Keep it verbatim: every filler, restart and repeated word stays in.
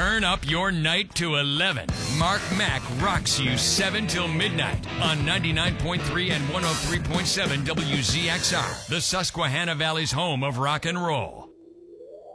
Turn up your night to eleven. Mark Mack rocks you seven till midnight on ninety-nine point three and one oh three point seven W Z X R, the Susquehanna Valley's home of rock and roll.